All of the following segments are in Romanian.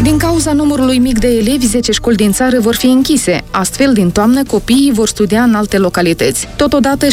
Din cauza numărului mic de elevi, 10 școli din țară vor fi închise. Astfel, din toamnă, copiii vor studia în alte localități. Totodată,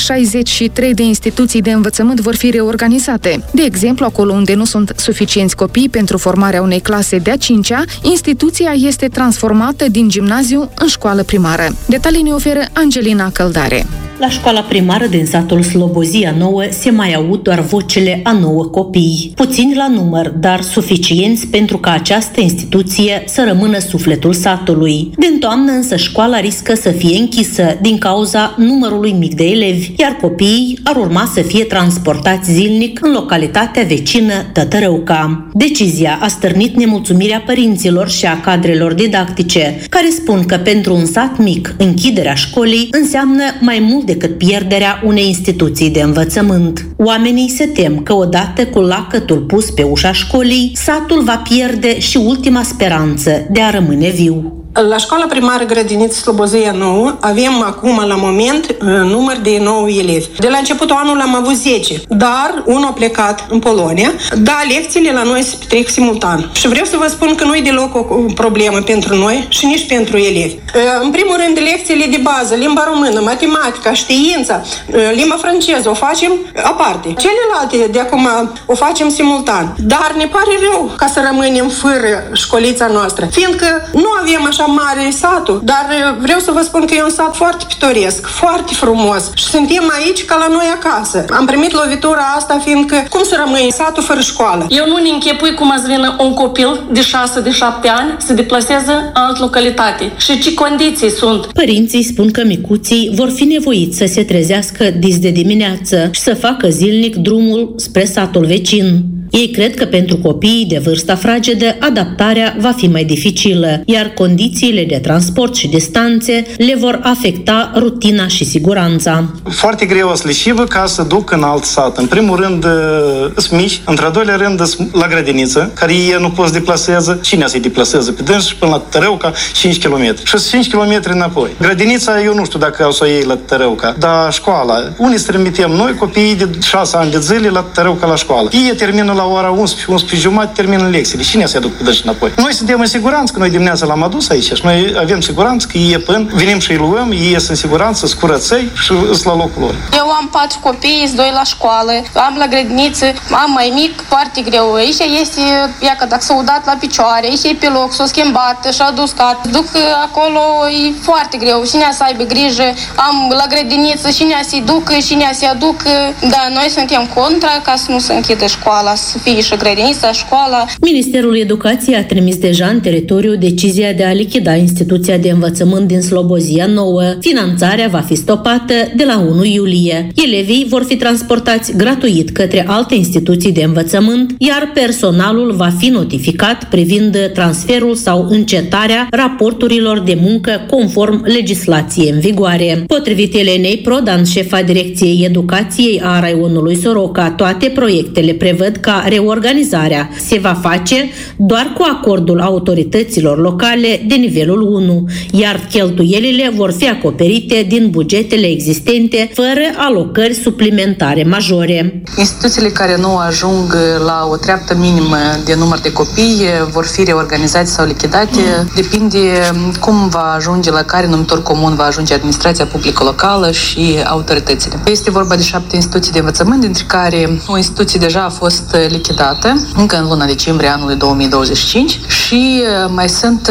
63 de instituții de învățământ vor fi reorganizate. De exemplu, acolo unde nu sunt suficienți copii pentru formarea unei clase de-a 5-a, instituția este transformată din gimnaziu în școală primară. Detalii ne oferă Angelina Căldare. La școala primară din satul Slobozia Nouă se mai aud doar vocele a 9 copii. Puțini la număr, dar suficienți pentru ca această instituție să rămână sufletul satului. Din toamnă însă școala riscă să fie închisă din cauza numărului mic de elevi, iar copiii ar urma să fie transportați zilnic în localitatea vecină Tătărăuca. Decizia a stârnit nemulțumirea părinților și a cadrelor didactice, care spun că pentru un sat mic, închiderea școlii înseamnă mai mult decât pierderea unei instituții de învățământ. Oamenii se tem că odată cu lacătul pus pe ușa școlii, satul va pierde și ultima speranță de a rămâne viu. La școala primară grădiniță Slobozia Nouă avem acum, la moment, număr de 9 elevi. De la începutul anului am avut 10, dar unul a plecat în Polonia. Da, lecțiile la noi se petrec simultan. Și vreau să vă spun că nu e deloc o problemă pentru noi și nici pentru elevi. În primul rând, lecțiile de bază, limba română, matematica, știința, limba franceză, o facem aparte. Celelalte de acum o facem simultan. Dar ne pare rău ca să rămânem fără școlița noastră, fiindcă nu avem așa mare satul, dar vreau să vă spun că e un sat foarte pitoresc, foarte frumos și suntem aici ca la noi acasă. Am primit lovitura asta fiindcă cum să rămâi satul fără școală? Eu nu ne închipui cum ați vină un copil de 6-7 ani să deplaseze în altă localitate și ce condiții sunt. Părinții spun că micuții vor fi nevoiți să se trezească dis de dimineață și să facă zilnic drumul spre satul vecin. Ei cred că pentru copiii de vârsta fragedă adaptarea va fi mai dificilă, iar condițiile de transport și distanțe le vor afecta rutina și siguranța. Foarte greu să le șivă ca să duc în alt sat. În primul rând sunt mici, într-al doilea rând la grădiniță, care ei nu pot să deplaseze. Cine să-i deplaseze? Pe dâns și până la Tătărăuca 5 km. Și 5 km înapoi. Grădinița eu nu știu dacă o să o iei la Tătărăuca, dar școala. Unii să trimitem noi copiii de 6 ani de zile la Tătărăuca la școală. Ei termină la ora 11 jumătate, termină lecțiile. Cine să-i aduc pe dâns înapoi? Noi suntem în siguranță că noi dimineața l-am adus aici și noi avem siguranță că ei până venim și îi luăm, ei ies în siguranță, sunt curăței și sunt la locul lor. Eu am 4 copii, 2 la școală, am la grădiniță, am mai mic, foarte greu. Aici este, ia că dacă s-a udat la picioare, aici e pe loc, s-a schimbat și-a duscat. Duc acolo, e foarte greu. Cine să aibă grijă, am la grădiniță, cine să-i ducă, cine să-i aducă. Da, noi suntem contra ca să nu se închidă școala, să fie și grădinița, școala. Ministerul Educației a trimis deja în teritoriu decizia de a lichida instituția de învățământ din Slobozia Nouă. Finanțarea va fi stopată de la 1 iulie. Elevii vor fi transportați gratuit către alte instituții de învățământ, iar personalul va fi notificat privind transferul sau încetarea raporturilor de muncă conform legislației în vigoare. Potrivit Elenei Prodan, șefa Direcției Educației a raionului Soroca, toate proiectele prevăd ca reorganizarea se va face doar cu acordul autorităților locale de nivelul 1, iar cheltuielile vor fi acoperite din bugetele existente fără alocări suplimentare majore. Instituțiile care nu ajung la o treaptă minimă de număr de copii vor fi reorganizate sau lichidate. Depinde cum va ajunge, la care numitor comun va ajunge administrația publică locală și autoritățile. Este vorba de 7 instituții de învățământ, dintre care o instituție deja a fost lichidată încă în luna decembrie anului 2025 și mai sunt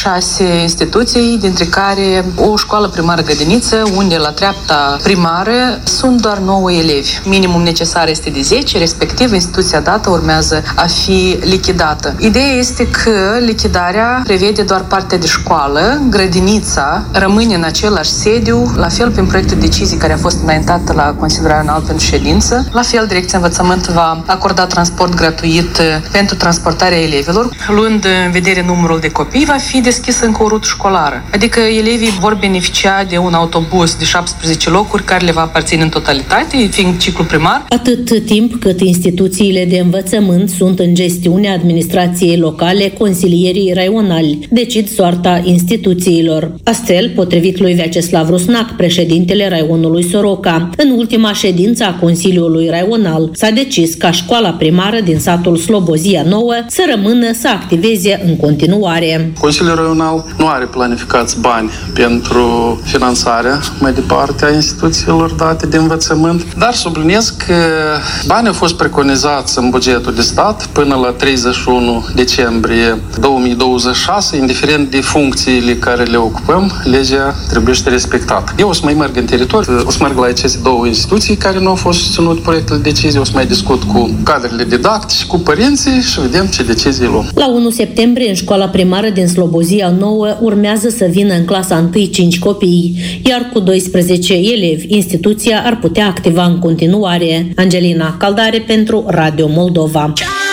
6 instituții, dintre care o școală primară grădiniță, unde la treapta primară sunt doar 9 elevi. Minimum necesar este de 10, respectiv instituția dată urmează a fi lichidată. Ideea este că lichidarea prevede doar partea de școală, grădinița rămâne în același sediu, la fel prin proiect de decizii care a fost înaintată la Consiliul Raional pentru ședință. La fel, Direcția Învățământ va acorda transport gratuit pentru transportarea elevilor. Luând în vedere numărul de copii, va fi deschisă încă o rută școlară. Adică elevii vor beneficia de un autobuz de 17 locuri care le va aparține în totalitate, fiind ciclu primar. Atât timp cât instituțiile de învățământ sunt în gestiunea administrației locale, consilierii raionali decid soarta instituțiilor. Astfel, potrivit lui Vyacheslav Rusnac, președintele raionului Soroca, în ultima ședință a Consiliului Raional s-a decis ca școala primară primară din satul Slobozia Nouă să rămână să activeze în continuare. Consiliul Regional nu are planificați bani pentru finanțarea mai departe a instituțiilor date de învățământ, dar subliniez că banii au fost preconizați în bugetul de stat până la 31 decembrie 2026, indiferent de funcțiile care le ocupăm, legea trebuie respectată. Eu o să mai merg în teritoriu, o să merg la aceste două instituții care nu au fost susținut proiectele de decizie, o să mai discut cu cadrele didactice, cu părinții și vedem ce decizii luăm. La 1 septembrie, în școala primară din Slobozia Nouă, urmează să vină în clasa 1 5 copii, iar cu 12 elevi, instituția ar putea activa în continuare. Angelina Caldare pentru Radio Moldova.